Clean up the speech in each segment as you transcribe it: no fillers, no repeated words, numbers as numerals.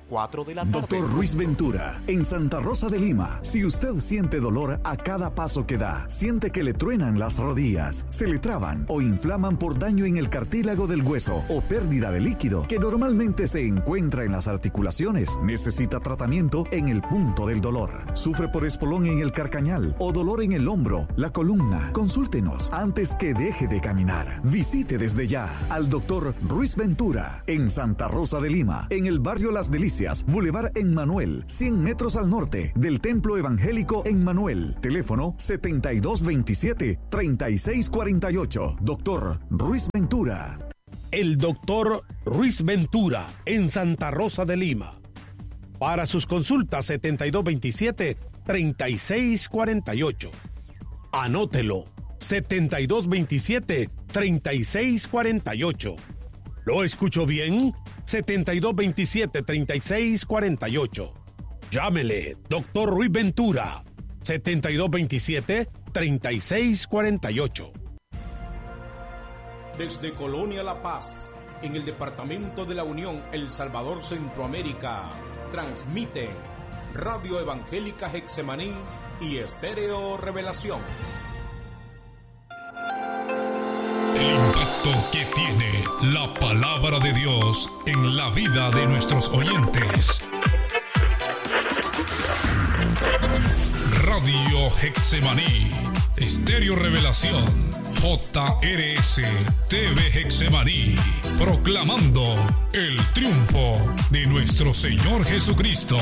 4 de la tarde. Doctor Ruiz Ventura, en Santa Rosa de Lima. Si usted siente dolor a cada paso que da, siente que le truenan las rodillas, se le traban o inflaman por daño en el cartílago del hueso o pérdida de líquido que normalmente se encuentra en las articulaciones, necesita tratamiento en el punto del dolor. Sufre por espolón en el carcañal o dolor en el hombro, la columna. Consúltenos antes que deje de caminar. Visite desde ya al Doctor Ruiz Ventura en Santa Rosa de Lima, en el barrio Las Delicias, Boulevard Emmanuel, 100 metros al norte del Templo Evangélico Emmanuel. Teléfono 7227-3648. Doctor Ruiz Ventura. El Doctor Ruiz Ventura en Santa Rosa de Lima. Para sus consultas 7227-3648. Anótelo. 7227-3648. ¿Lo escucho bien? 7227-3648. Llámele, Doctor Ruiz Ventura. 7227-3648. Desde Colonia La Paz, en el departamento de la Unión, El Salvador, Centroamérica, transmiten Radio Evangélica Getsemaní y Estéreo Revelación. El impacto que tiene la palabra de Dios en la vida de nuestros oyentes. Radio Getsemaní, Estéreo Revelación, JRS TV Getsemaní, proclamando el triunfo de nuestro Señor Jesucristo.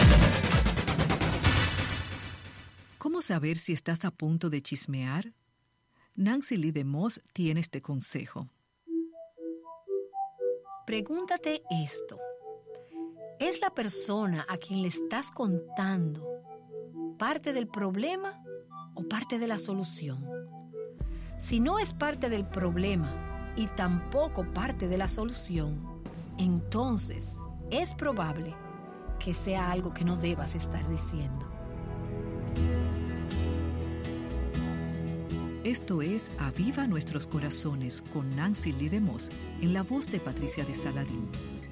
¿Cómo saber si estás a punto de chismear? Nancy Lee DeMoss tiene este consejo. Pregúntate esto. ¿Es la persona a quien le estás contando parte del problema o parte de la solución? Si no es parte del problema y tampoco parte de la solución, entonces es probable que sea algo que no debas estar diciendo. Esto es Aviva Nuestros Corazones con Nancy Lee DeMoss en la voz de Patricia de Saladín.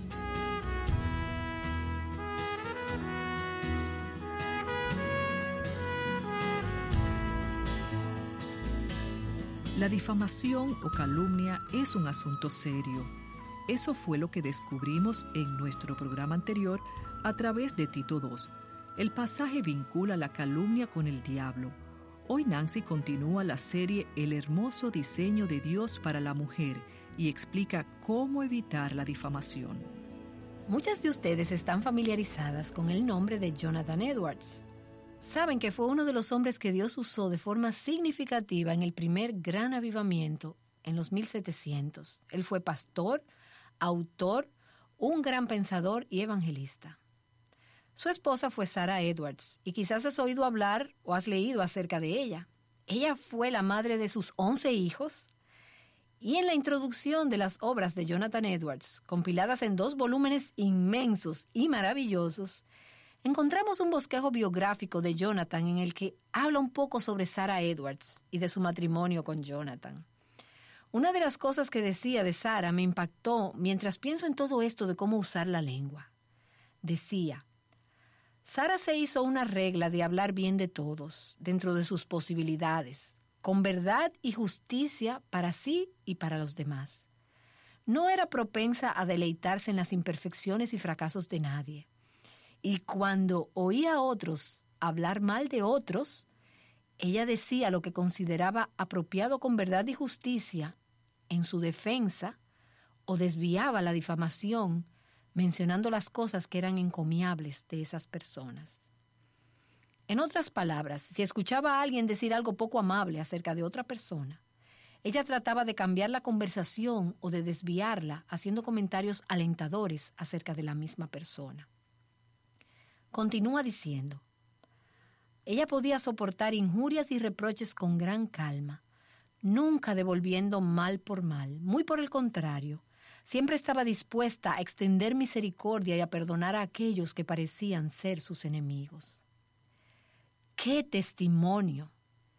La difamación o calumnia es un asunto serio. Eso fue lo que descubrimos en nuestro programa anterior a través de Tito 2. El pasaje vincula la calumnia con el diablo. Hoy Nancy continúa la serie El hermoso diseño de Dios para la mujer y explica cómo evitar la difamación. Muchas de ustedes están familiarizadas con el nombre de Jonathan Edwards. Saben que fue uno de los hombres que Dios usó de forma significativa en el primer gran avivamiento en los 1700. Él fue pastor, autor, un gran pensador y evangelista. Su esposa fue Sarah Edwards, y quizás has oído hablar o has leído acerca de ella. Ella fue la madre de sus 11 hijos, y en la introducción de las obras de Jonathan Edwards, compiladas en 2 volúmenes inmensos y maravillosos, encontramos un bosquejo biográfico de Jonathan en el que habla un poco sobre Sarah Edwards y de su matrimonio con Jonathan. Una de las cosas que decía de Sarah me impactó mientras pienso en todo esto de cómo usar la lengua. Decía: Sarah se hizo una regla de hablar bien de todos, dentro de sus posibilidades, con verdad y justicia para sí y para los demás. No era propensa a deleitarse en las imperfecciones y fracasos de nadie. Y cuando oía a otros hablar mal de otros, ella decía lo que consideraba apropiado con verdad y justicia en su defensa, o desviaba la difamación, mencionando las cosas que eran encomiables de esas personas. En otras palabras, si escuchaba a alguien decir algo poco amable acerca de otra persona, ella trataba de cambiar la conversación o de desviarla, haciendo comentarios alentadores acerca de la misma persona. Continúa diciendo: ella podía soportar injurias y reproches con gran calma, nunca devolviendo mal por mal, muy por el contrario. Siempre estaba dispuesta a extender misericordia y a perdonar a aquellos que parecían ser sus enemigos. ¡Qué testimonio!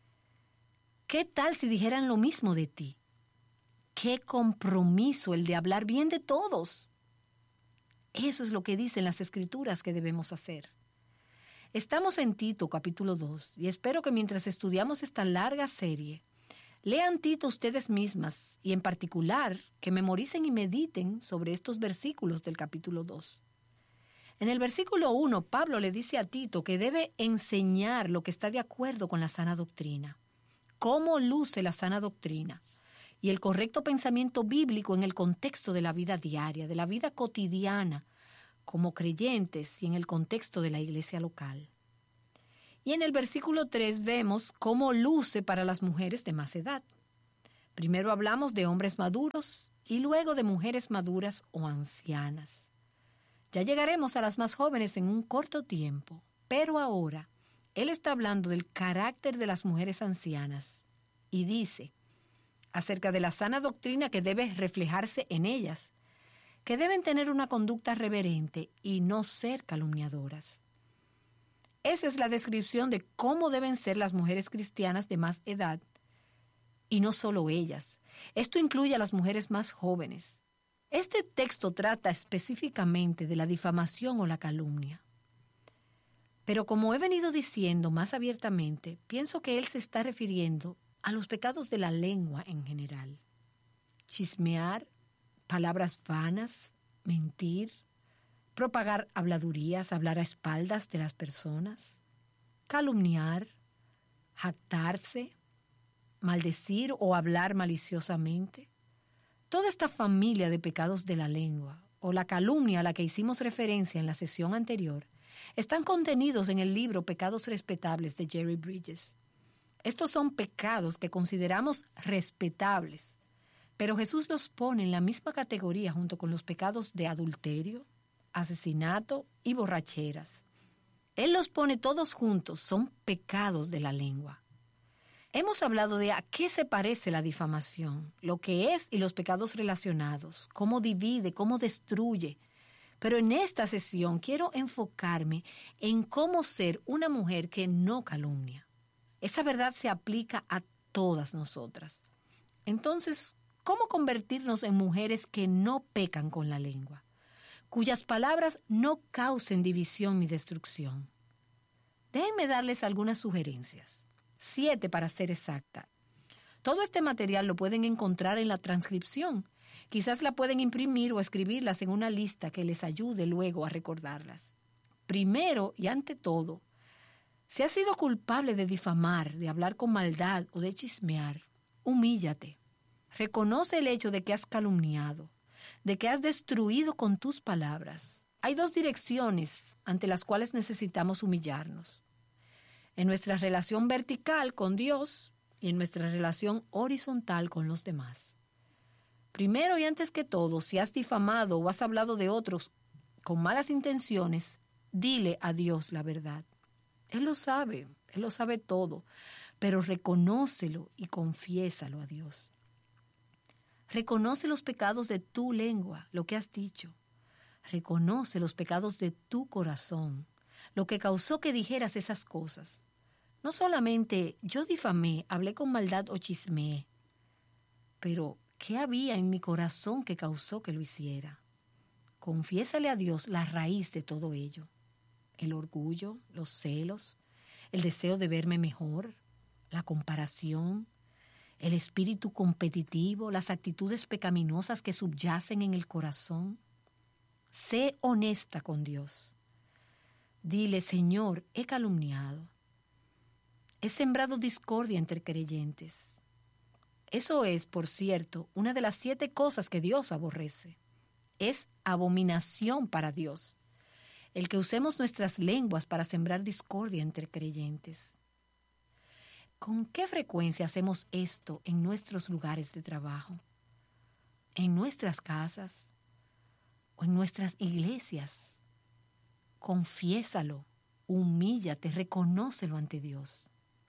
¿Qué tal si dijeran lo mismo de ti? ¡Qué compromiso el de hablar bien de todos! Eso es lo que dicen las Escrituras que debemos hacer. Estamos en Tito, capítulo 2, y espero que mientras estudiamos esta larga serie, lean Tito ustedes mismas y en particular que memoricen y mediten sobre estos versículos del capítulo 2. En el versículo 1, Pablo le dice a Tito que debe enseñar lo que está de acuerdo con la sana doctrina. ¿Cómo luce la sana doctrina? Y el correcto pensamiento bíblico en el contexto de la vida diaria, de la vida cotidiana, como creyentes y en el contexto de la iglesia local. Y en el versículo 3 vemos cómo luce para las mujeres de más edad. Primero hablamos de hombres maduros y luego de mujeres maduras o ancianas. Ya llegaremos a las más jóvenes en un corto tiempo, pero ahora él está hablando del carácter de las mujeres ancianas y dice acerca de la sana doctrina que debe reflejarse en ellas, que deben tener una conducta reverente y no ser calumniadoras. Esa es la descripción de cómo deben ser las mujeres cristianas de más edad, y no solo ellas. Esto incluye a las mujeres más jóvenes. Este texto trata específicamente de la difamación o la calumnia. Pero como he venido diciendo más abiertamente, pienso que él se está refiriendo a los pecados de la lengua en general. Chismear, palabras vanas, mentir, propagar habladurías, hablar a espaldas de las personas, calumniar, jactarse, maldecir o hablar maliciosamente. Toda esta familia de pecados de la lengua o la calumnia a la que hicimos referencia en la sesión anterior están contenidos en el libro Pecados Respetables de Jerry Bridges. Estos son pecados que consideramos respetables, pero Jesús los pone en la misma categoría junto con los pecados de adulterio, asesinato y borracheras. Él los pone todos juntos, son pecados de la lengua. Hemos hablado de a qué se parece la difamación, lo que es y los pecados relacionados, cómo divide, cómo destruye. Pero en esta sesión quiero enfocarme en cómo ser una mujer que no calumnia. Esa verdad se aplica a todas nosotras. Entonces, ¿cómo convertirnos en mujeres que no pecan con la lengua, cuyas palabras no causen división ni destrucción? Déjenme darles algunas sugerencias. 7 para ser exacta. Todo este material lo pueden encontrar en la transcripción. Quizás la pueden imprimir o escribirlas en una lista que les ayude luego a recordarlas. Primero y ante todo, si has sido culpable de difamar, de hablar con maldad o de chismear, humíllate. Reconoce el hecho de que has calumniado, de que has destruido con tus palabras. Hay 2 direcciones ante las cuales necesitamos humillarnos. En nuestra relación vertical con Dios y en nuestra relación horizontal con los demás. Primero y antes que todo, si has difamado o has hablado de otros con malas intenciones, dile a Dios la verdad. Él lo sabe todo, pero reconócelo y confiésalo a Dios. Reconoce los pecados de tu lengua, lo que has dicho. Reconoce los pecados de tu corazón, lo que causó que dijeras esas cosas. No solamente yo difamé, hablé con maldad o chismeé, pero ¿qué había en mi corazón que causó que lo hiciera? Confiésale a Dios la raíz de todo ello. El orgullo, los celos, el deseo de verme mejor, la comparación, el espíritu competitivo, las actitudes pecaminosas que subyacen en el corazón. Sé honesta con Dios. Dile, Señor, he calumniado. He sembrado discordia entre creyentes. Eso es, por cierto, una de las 7 cosas que Dios aborrece. Es abominación para Dios el que usemos nuestras lenguas para sembrar discordia entre creyentes. ¿Con qué frecuencia hacemos esto en nuestros lugares de trabajo, en nuestras casas o en nuestras iglesias? Confiésalo, humíllate, reconócelo ante Dios.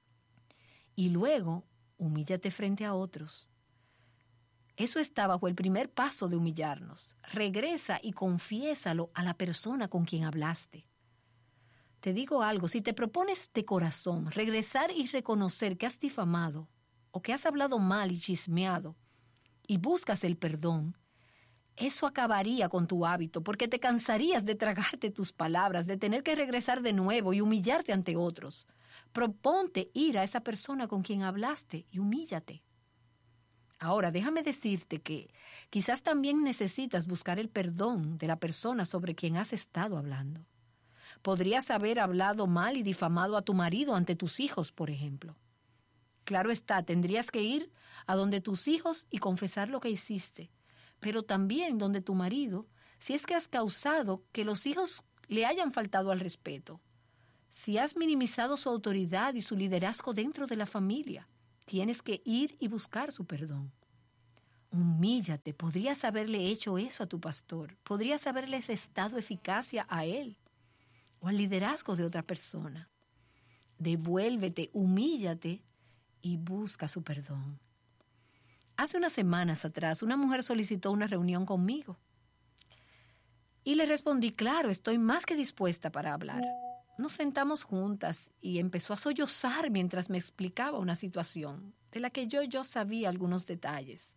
Y luego, humíllate frente a otros. Eso está bajo el primer paso de humillarnos. Regresa y confiésalo a la persona con quien hablaste. Te digo algo, si te propones de corazón regresar y reconocer que has difamado o que has hablado mal y chismeado y buscas el perdón, Eso acabaría con tu hábito, porque te cansarías de tragarte tus palabras, de tener que regresar de nuevo y humillarte ante otros. Proponte ir a esa persona con quien hablaste y humíllate. Ahora, déjame decirte que quizás también necesitas buscar el perdón de la persona sobre quien has estado hablando. Podrías haber hablado mal y difamado a tu marido ante tus hijos, por ejemplo. Claro está, tendrías que ir a donde tus hijos y confesar lo que hiciste, pero también donde tu marido, si es que has causado que los hijos le hayan faltado al respeto, si has minimizado su autoridad y su liderazgo dentro de la familia. Tienes que ir y buscar su perdón. Humíllate. Podrías haberle hecho eso a tu pastor. Podrías haberle restado eficacia a él o al liderazgo de otra persona. Devuélvete, humíllate y busca su perdón. Hace unas semanas atrás, una mujer solicitó una reunión conmigo. Y le respondí, claro, estoy más que dispuesta para hablar. Nos sentamos juntas y empezó a sollozar mientras me explicaba una situación de la que yo sabía algunos detalles.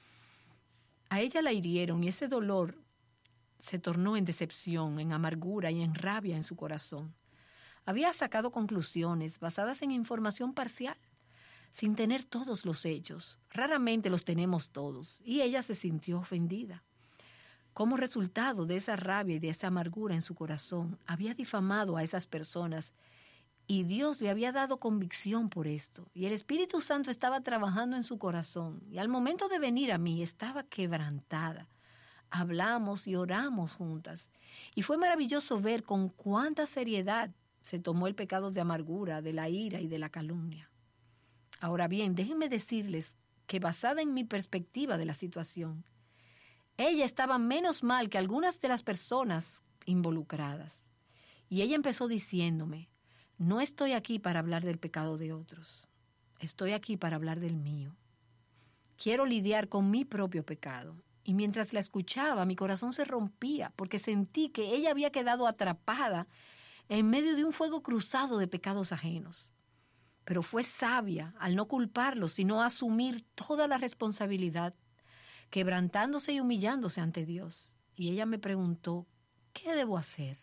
A ella la hirieron y ese dolor se tornó en decepción, en amargura y en rabia en su corazón. Había sacado conclusiones basadas en información parcial, sin tener todos los hechos. Raramente los tenemos todos, y ella se sintió ofendida. Como resultado de esa rabia y de esa amargura en su corazón, había difamado a esas personas y Dios le había dado convicción por esto. Y el Espíritu Santo estaba trabajando en su corazón. Y al momento de venir a mí, estaba quebrantada. Hablamos y oramos juntas. Y fue maravilloso ver con cuánta seriedad se tomó el pecado de amargura, de la ira y de la calumnia. Ahora bien, déjenme decirles que basada en mi perspectiva de la situación, ella estaba menos mal que algunas de las personas involucradas. Y ella empezó diciéndome, no estoy aquí para hablar del pecado de otros. Estoy aquí para hablar del mío. Quiero lidiar con mi propio pecado. Y mientras la escuchaba, mi corazón se rompía porque sentí que ella había quedado atrapada en medio de un fuego cruzado de pecados ajenos. Pero fue sabia al no culparlos, sino asumir toda la responsabilidad, quebrantándose y humillándose ante Dios. Y ella me preguntó, ¿qué debo hacer?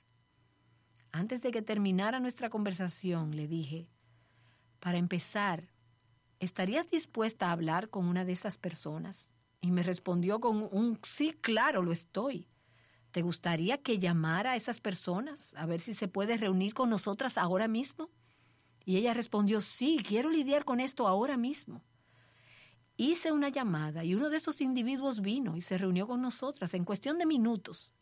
Antes de que terminara nuestra conversación, le dije, para empezar, ¿estarías dispuesta a hablar con una de esas personas? Y me respondió con un sí, claro, lo estoy. ¿Te gustaría que llamara a esas personas a ver si se puede reunir con nosotras ahora mismo? Y ella respondió, sí, quiero lidiar con esto ahora mismo. Hice una llamada y uno de esos individuos vino y se reunió con nosotras en cuestión de minutos.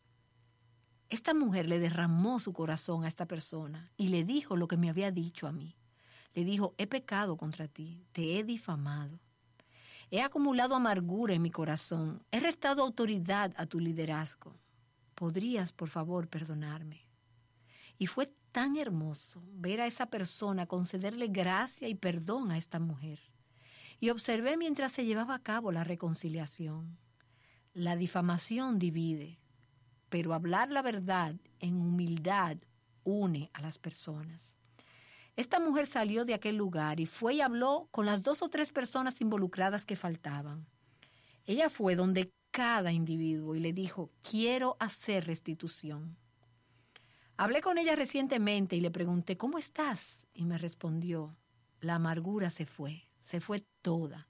Esta mujer le derramó su corazón a esta persona y le dijo lo que me había dicho a mí. Le dijo, he pecado contra ti, te he difamado. He acumulado amargura en mi corazón, he restado autoridad a tu liderazgo. ¿Podrías, por favor, perdonarme? Y fue tan hermoso ver a esa persona concederle gracia y perdón a esta mujer. Y observé mientras se llevaba a cabo la reconciliación. La difamación divide, pero hablar la verdad en humildad une a las personas. Esta mujer salió de aquel lugar y fue y habló con las 2 o 3 personas involucradas que faltaban. Ella fue donde cada individuo y le dijo, quiero hacer restitución. Hablé con ella recientemente y le pregunté, ¿cómo estás? Y me respondió, la amargura se fue toda.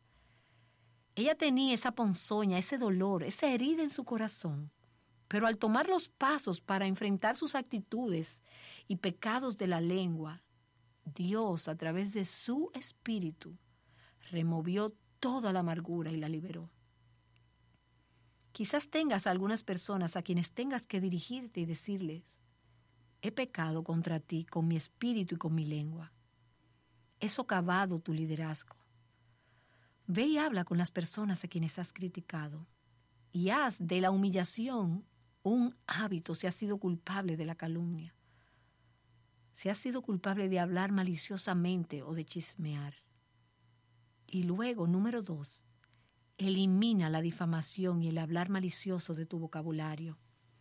Ella tenía esa ponzoña, ese dolor, esa herida en su corazón. Pero al tomar los pasos para enfrentar sus actitudes y pecados de la lengua, Dios, a través de su espíritu, removió toda la amargura y la liberó. Quizás tengas algunas personas a quienes tengas que dirigirte y decirles, he pecado contra ti con mi espíritu y con mi lengua. He socavado tu liderazgo. Ve y habla con las personas a quienes has criticado y haz de la humillación un hábito si has sido culpable de la calumnia, si has sido culpable de hablar maliciosamente o de chismear. Y luego, número 2, elimina la difamación y el hablar malicioso de tu vocabulario.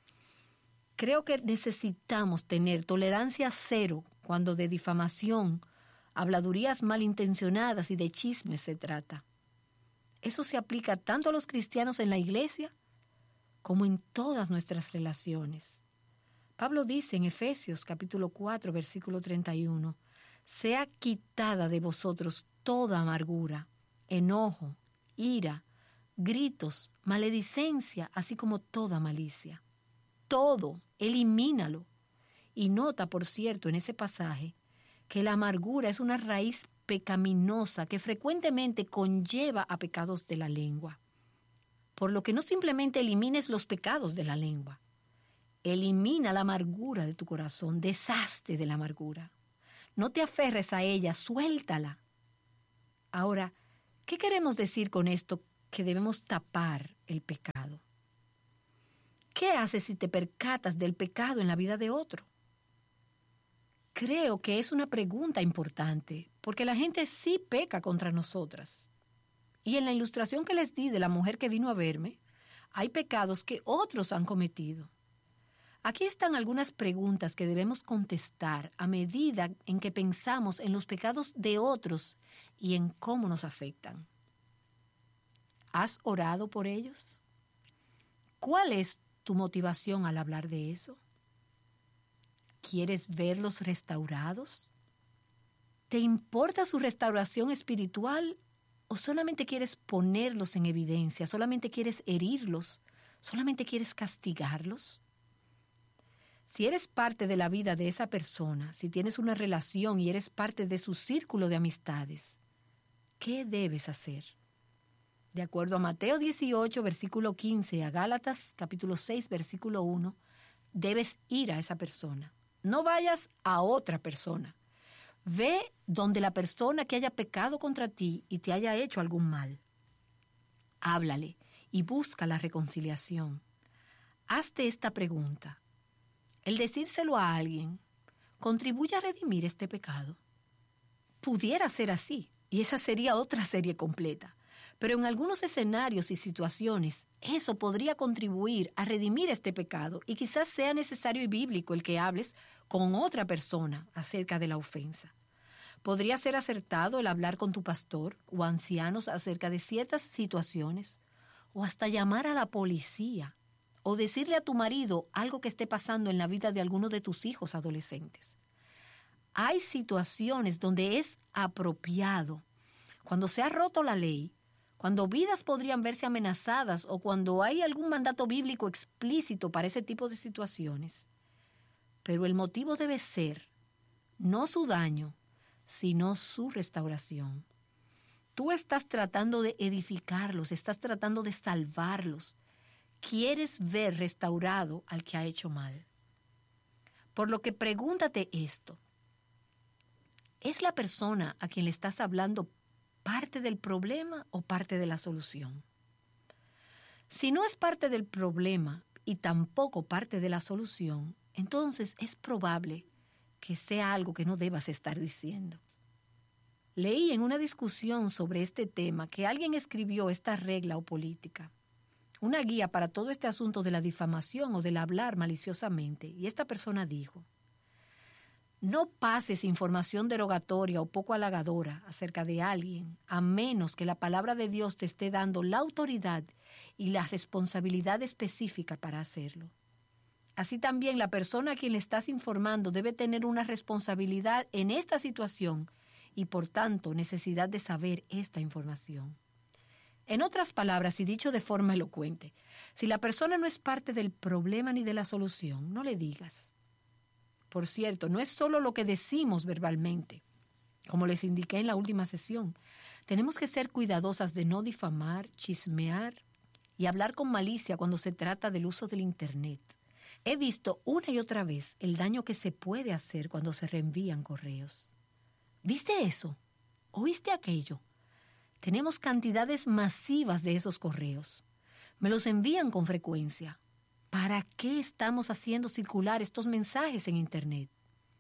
Creo que necesitamos tener tolerancia cero cuando de difamación, habladurías malintencionadas y de chismes se trata. Eso se aplica tanto a los cristianos en la iglesia como en todas nuestras relaciones. Pablo dice en Efesios capítulo 4, versículo 31, «Sea quitada de vosotros toda amargura, enojo, ira, gritos, maledicencia, así como toda malicia». Todo, elimínalo. Y nota, por cierto, en ese pasaje, que la amargura es una raíz pecaminosa que frecuentemente conlleva a pecados de la lengua. Por lo que no simplemente elimines los pecados de la lengua, elimina la amargura de tu corazón, deshazte de la amargura. No te aferres a ella, suéltala. Ahora, ¿qué queremos decir con esto que debemos tapar el pecado? ¿Qué haces si te percatas del pecado en la vida de otro? Creo que es una pregunta importante, porque la gente sí peca contra nosotras. Y en la ilustración que les di de la mujer que vino a verme, hay pecados que otros han cometido. Aquí están algunas preguntas que debemos contestar a medida en que pensamos en los pecados de otros y en cómo nos afectan. ¿Has orado por ellos? ¿Cuál es tu motivación al hablar de eso? ¿Quieres verlos restaurados? ¿Te importa su restauración espiritual o solamente quieres ponerlos en evidencia? ¿Solamente quieres herirlos? ¿Solamente quieres castigarlos? Si eres parte de la vida de esa persona, si tienes una relación y eres parte de su círculo de amistades, ¿qué debes hacer? De acuerdo a Mateo 18, versículo 15, a Gálatas, capítulo 6, versículo 1, debes ir a esa persona. No vayas a otra persona. Ve donde la persona que haya pecado contra ti y te haya hecho algún mal. Háblale y busca la reconciliación. Hazte esta pregunta. ¿El decírselo a alguien contribuye a redimir este pecado? Pudiera ser así, y esa sería otra serie completa. Pero en algunos escenarios y situaciones, eso podría contribuir a redimir este pecado y quizás sea necesario y bíblico el que hables con otra persona acerca de la ofensa. Podría ser acertado el hablar con tu pastor o ancianos acerca de ciertas situaciones, o hasta llamar a la policía, o decirle a tu marido algo que esté pasando en la vida de alguno de tus hijos adolescentes. Hay situaciones donde es apropiado, cuando se ha roto la ley, cuando vidas podrían verse amenazadas o cuando hay algún mandato bíblico explícito para ese tipo de situaciones. Pero el motivo debe ser no su daño, sino su restauración. Tú estás tratando de edificarlos, estás tratando de salvarlos. Quieres ver restaurado al que ha hecho mal. Por lo que pregúntate esto. ¿Es la persona a quien le estás hablando parte del problema o parte de la solución? Si no es parte del problema y tampoco parte de la solución, entonces es probable que sea algo que no debas estar diciendo. Leí en una discusión sobre este tema que alguien escribió esta regla o política, una guía para todo este asunto de la difamación o del hablar maliciosamente, y esta persona dijo: no pases información derogatoria o poco halagadora acerca de alguien, a menos que la palabra de Dios te esté dando la autoridad y la responsabilidad específica para hacerlo. Así también la persona a quien le estás informando debe tener una responsabilidad en esta situación y, por tanto, necesidad de saber esta información. En otras palabras, y dicho de forma elocuente, si la persona no es parte del problema ni de la solución, no le digas. Por cierto, no es solo lo que decimos verbalmente. Como les indiqué en la última sesión, tenemos que ser cuidadosas de no difamar, chismear y hablar con malicia cuando se trata del uso del Internet. He visto una y otra vez el daño que se puede hacer cuando se reenvían correos. ¿Viste eso? ¿Oíste aquello? Tenemos cantidades masivas de esos correos. Me los envían con frecuencia. ¿Para qué estamos haciendo circular estos mensajes en Internet?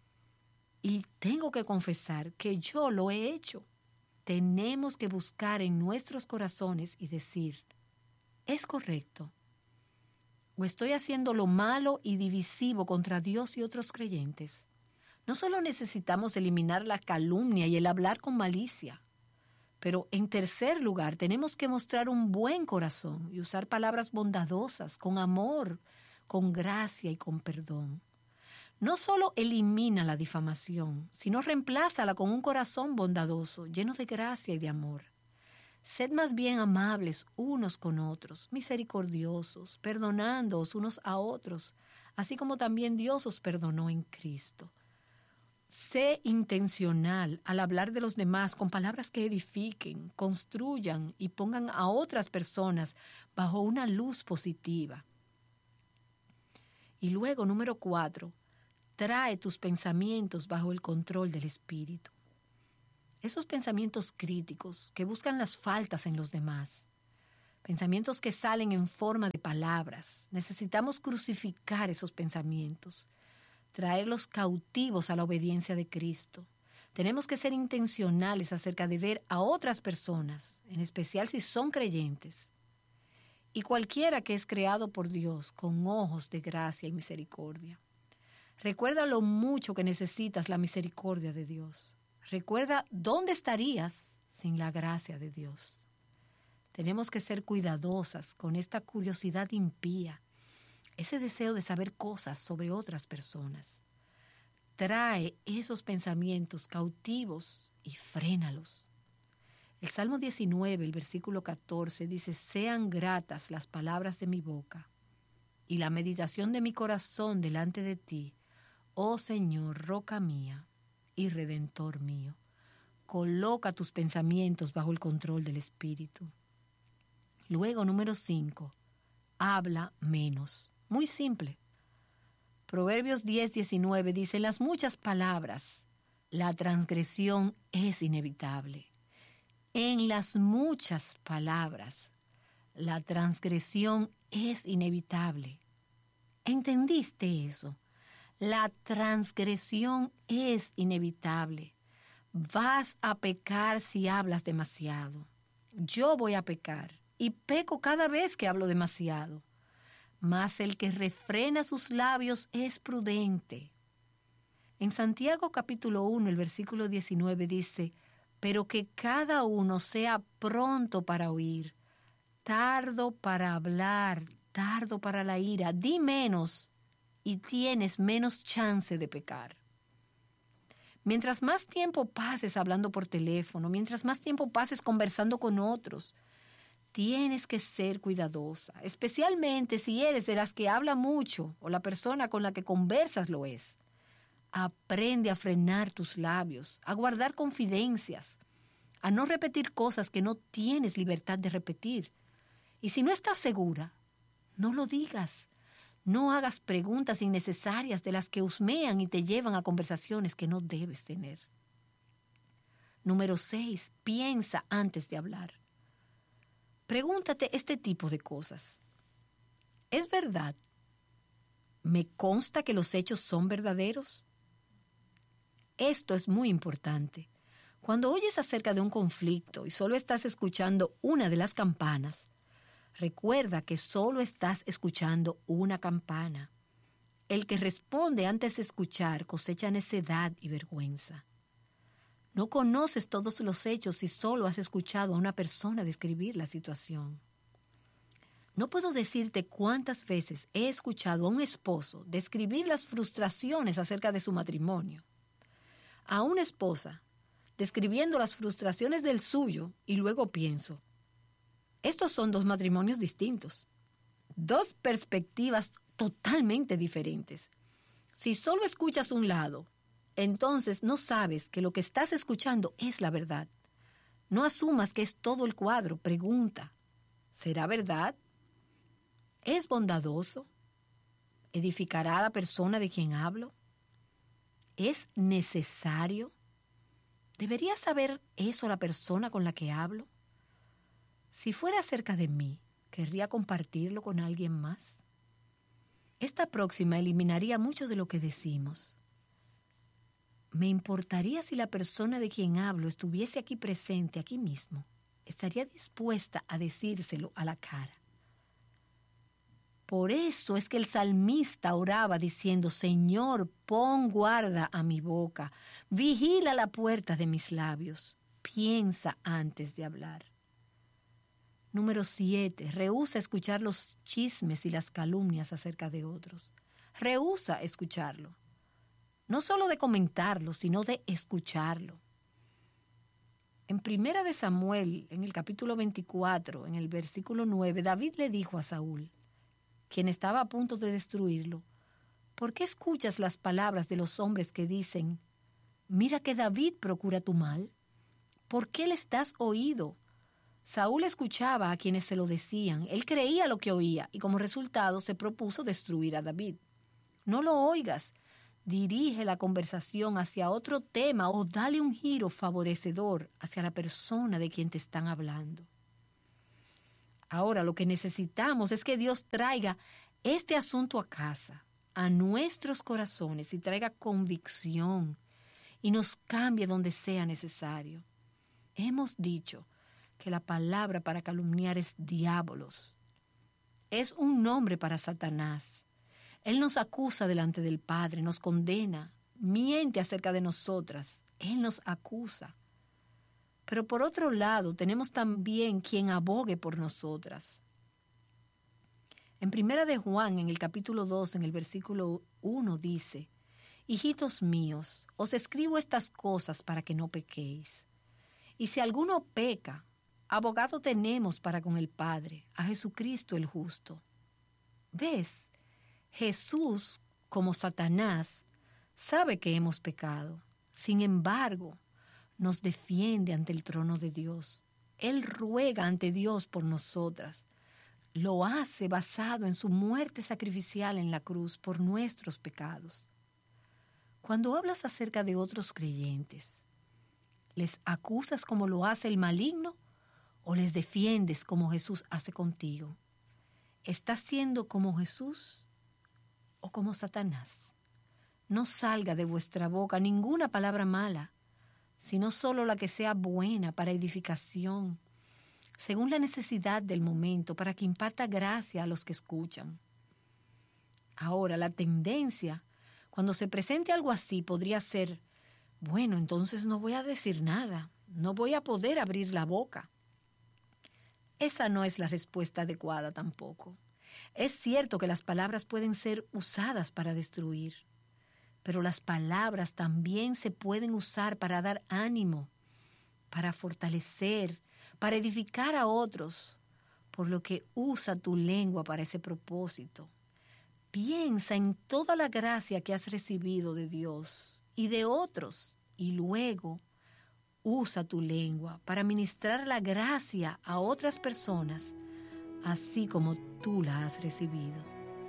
Y tengo que confesar que yo lo he hecho. Tenemos que buscar en nuestros corazones y decir: ¿es correcto? ¿O estoy haciendo lo malo y divisivo contra Dios y otros creyentes? No solo necesitamos eliminar la calumnia y el hablar con malicia, Pero en tercer lugar, tenemos que mostrar un buen corazón y usar palabras bondadosas, con amor, con gracia y con perdón. No solo elimina la difamación, sino reemplázala con un corazón bondadoso, lleno de gracia y de amor. Sed más bien amables unos con otros, misericordiosos, perdonándoos unos a otros, así como también Dios os perdonó en Cristo. Sé intencional al hablar de los demás con palabras que edifiquen, construyan y pongan a otras personas bajo una luz positiva. Y luego, número 4, trae tus pensamientos bajo el control del Espíritu. Esos pensamientos críticos que buscan las faltas en los demás, pensamientos que salen en forma de palabras, necesitamos crucificar esos pensamientos, traerlos cautivos a la obediencia de Cristo. Tenemos que ser intencionales acerca de ver a otras personas, en especial si son creyentes, y cualquiera que es creado por Dios con ojos de gracia y misericordia. Recuerda lo mucho que necesitas la misericordia de Dios. Recuerda dónde estarías sin la gracia de Dios. Tenemos que ser cuidadosas con esta curiosidad impía, ese deseo de saber cosas sobre otras personas. Trae esos pensamientos cautivos y frénalos. El Salmo 19, el versículo 14, dice: sean gratas las palabras de mi boca y la meditación de mi corazón delante de ti, oh Señor, roca mía y redentor mío. Coloca tus pensamientos bajo el control del Espíritu. Luego, número 5, habla menos. Muy simple. Proverbios 10:19 dice: en las muchas palabras la transgresión es inevitable. En las muchas palabras la transgresión es inevitable. ¿Entendiste eso? La transgresión es inevitable. Vas a pecar si hablas demasiado. Yo voy a pecar y peco cada vez que hablo demasiado. Mas el que refrena sus labios es prudente. En Santiago capítulo 1, el versículo 19 dice: pero que cada uno sea pronto para oír, tardo para hablar, tardo para la ira. Di menos y tienes menos chance de pecar. Mientras más tiempo pases hablando por teléfono, mientras más tiempo pases conversando con otros, tienes que ser cuidadosa, especialmente si eres de las que habla mucho o la persona con la que conversas lo es. Aprende a frenar tus labios, a guardar confidencias, a no repetir cosas que no tienes libertad de repetir. Y si no estás segura, no lo digas. No hagas preguntas innecesarias de las que husmean y te llevan a conversaciones que no debes tener. Número 6, piensa antes de hablar. Pregúntate este tipo de cosas. ¿Es verdad? ¿Me consta que los hechos son verdaderos? Esto es muy importante. Cuando oyes acerca de un conflicto y solo estás escuchando una de las campanas, recuerda que solo estás escuchando una campana. El que responde antes de escuchar cosecha necedad y vergüenza. No conoces todos los hechos si solo has escuchado a una persona describir la situación. No puedo decirte cuántas veces he escuchado a un esposo describir las frustraciones acerca de su matrimonio. A una esposa describiendo las frustraciones del suyo y luego pienso, estos son dos matrimonios distintos, dos perspectivas totalmente diferentes. Si solo escuchas un lado, entonces no sabes que lo que estás escuchando es la verdad. No asumas que es todo el cuadro. Pregunta, ¿será verdad? ¿Es bondadoso? ¿Edificará a la persona de quien hablo? ¿Es necesario? ¿Debería saber eso la persona con la que hablo? Si fuera acerca de mí, ¿querría compartirlo con alguien más? Esta próxima eliminaría mucho de lo que decimos. ¿Me importaría si la persona de quien hablo estuviese aquí presente, aquí mismo? ¿Estaría dispuesta a decírselo a la cara? Por eso es que el salmista oraba diciendo, Señor, pon guarda a mi boca, vigila la puerta de mis labios. Piensa antes de hablar. Número 7. Rehúsa escuchar los chismes y las calumnias acerca de otros. Rehúsa escucharlo. No solo de comentarlo, sino de escucharlo. En 1 de Samuel, en el capítulo 24, en el versículo 9, David le dijo a Saúl, quien estaba a punto de destruirlo, ¿por qué escuchas las palabras de los hombres que dicen, mira que David procura tu mal? ¿Por qué les das oído? Saúl escuchaba a quienes se lo decían, él creía lo que oía y como resultado se propuso destruir a David. No lo oigas, dirige la conversación hacia otro tema o dale un giro favorecedor hacia la persona de quien te están hablando. Ahora lo que necesitamos es que Dios traiga este asunto a casa, a nuestros corazones y traiga convicción y nos cambie donde sea necesario. Hemos dicho que la palabra para calumniar es diabolos. Es un nombre para Satanás. Él nos acusa delante del Padre, nos condena, miente acerca de nosotras. Él nos acusa. Pero por otro lado, tenemos también quien abogue por nosotras. En 1 de Juan, en el capítulo 2, en el versículo 1, dice, hijitos míos, os escribo estas cosas para que no pequéis. Y si alguno peca, abogado tenemos para con el Padre, a Jesucristo el justo. ¿Ves? Jesús, como Satanás, sabe que hemos pecado. Sin embargo, nos defiende ante el trono de Dios. Él ruega ante Dios por nosotras. Lo hace basado en su muerte sacrificial en la cruz por nuestros pecados. Cuando hablas acerca de otros creyentes, ¿les acusas como lo hace el maligno o les defiendes como Jesús hace contigo? ¿Estás siendo como Jesús o como Satanás? No salga de vuestra boca ninguna palabra mala, sino solo la que sea buena para edificación, según la necesidad del momento, para que imparta gracia a los que escuchan. Ahora, la tendencia, cuando se presente algo así, podría ser, bueno, entonces no voy a decir nada, no voy a poder abrir la boca. Esa no es la respuesta adecuada tampoco. Es cierto que las palabras pueden ser usadas para destruir, pero las palabras también se pueden usar para dar ánimo, para fortalecer, para edificar a otros, por lo que usa tu lengua para ese propósito. Piensa en toda la gracia que has recibido de Dios y de otros, y luego usa tu lengua para ministrar la gracia a otras personas, así como tú la has recibido.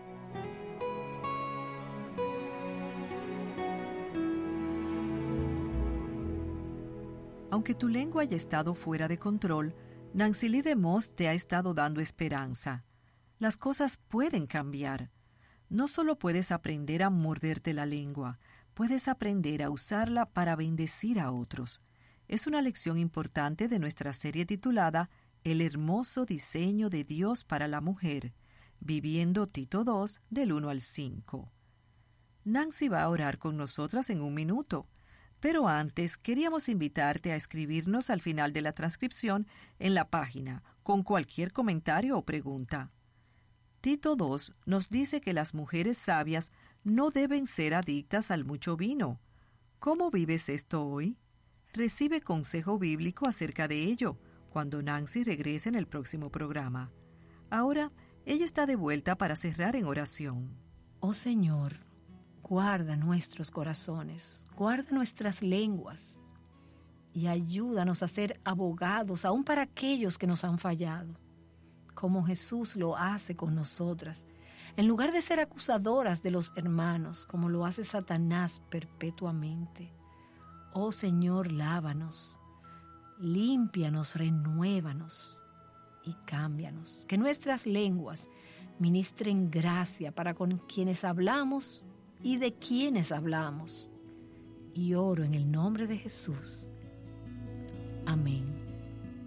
Aunque tu lengua haya estado fuera de control, Nancy Lee DeMoss te ha estado dando esperanza. Las cosas pueden cambiar. No solo puedes aprender a morderte la lengua, puedes aprender a usarla para bendecir a otros. Es una lección importante de nuestra serie titulada El hermoso diseño de Dios para la mujer, viviendo Tito 2 del 1 al 5. Nancy va a orar con nosotras en un minuto. Pero antes queríamos invitarte a escribirnos al final de la transcripción en la página con cualquier comentario o pregunta. Tito 2 nos dice que las mujeres sabias no deben ser adictas al mucho vino. ¿Cómo vives esto hoy? Recibe consejo bíblico acerca de ello cuando Nancy regrese en el próximo programa. Ahora, ella está de vuelta para cerrar en oración. Oh Señor, guarda nuestros corazones, guarda nuestras lenguas y ayúdanos a ser abogados aún para aquellos que nos han fallado, como Jesús lo hace con nosotras, en lugar de ser acusadoras de los hermanos, como lo hace Satanás perpetuamente. Oh Señor, lávanos, límpianos, renuévanos y cámbianos. Que nuestras lenguas ministren gracia para con quienes hablamos y de quienes hablamos. Y oro en el nombre de Jesús. Amén.